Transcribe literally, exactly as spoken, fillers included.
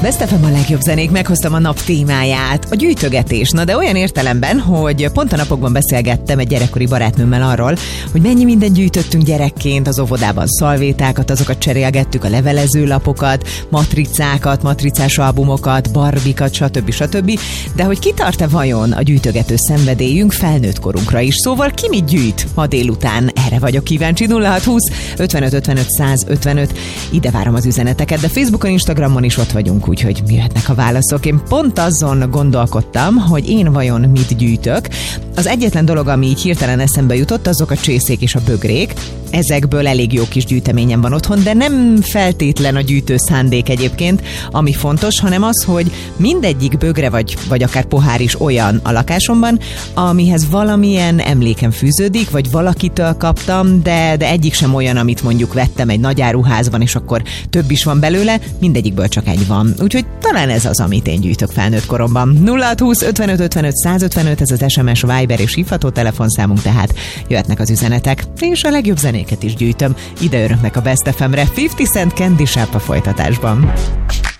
Best ef em a legjobb zenék, meghoztam a nap témáját, a gyűjtögetés. Na de olyan értelemben, hogy pont a napokban beszélgettem egy gyerekkori barátnőmmel arról, hogy mennyi mindent gyűjtöttünk gyerekként, az óvodában szalvétákat, azokat cserélgettük, a levelezőlapokat, matricákat, matricás albumokat, barbikat, stb. stb. De hogy kitart-e vajon a gyűjtögető szenvedélyünk felnőtt korunkra is? Szóval ki mit gyűjt ma délután? Erre vagyok kíváncsi. nulla hat húsz ötvenöt ötvenöt száz ötvenöt. Ide várom az üzeneteket, de Facebookon, Instagramon is ott vagyunk, úgyhogy jöhetnek a válaszok. Én pont azon gondolkodtam, hogy én vajon mit gyűjtök. Az egyetlen dolog, ami így hirtelen eszembe jutott, azok a csészék és a bögrék. Ezekből elég jó kis gyűjteményem van otthon, de nem feltétlen a gyűjtő szándék egyébként, ami fontos, hanem az, hogy mindegyik bögre vagy, vagy akár pohár is olyan a lakásomban, amihez valamilyen emlékem fűződik, vagy valakitől kaptam, de, de egyik sem olyan, amit mondjuk vettem egy nagy áruházban, és akkor több is van belőle, mindegyikből csak egy van. Úgyhogy talán ez az, amit én gyűjtök felnőtt koromban. nulla hat húsz ötvenöt ötvenöt száz ötvenöt, ez az es em es, Viber és hívható telefonszámunk, tehát jöhetnek az üzenetek, és a legjobb zenéket is gyűjtöm. Ide öröknek a Best ef emre, fifty Cent Candy Shop a folytatásban.